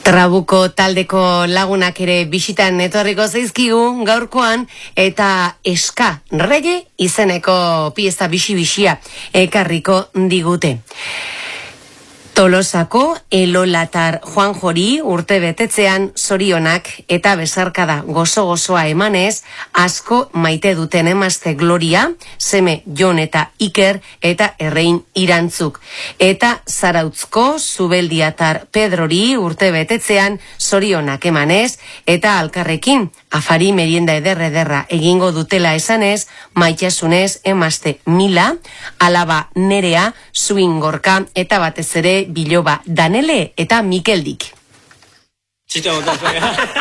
Trabuko taldeko lagunak ere bisitan etorriko zaizkigu gaurkoan eta eska rege izeneko pieza bisi-bisia ekarriko digute. Tolosako Elolatar Juan Jori urte betetzean zorionak eta besarkada gozo-gozoa emanez, asko maite duten emazte Gloria, seme Jon eta Iker eta Errein Irantzuk. Eta Zarautzko Zubeldiatar Pedrori urte betetzean zorionak emanez eta alkarrekin afari merienda ederra egingo dutela esanez, maitasunez emazte Mila, alaba Nerea, Zuin Gorka eta batez ere Biloba Danele eta Mikeldik.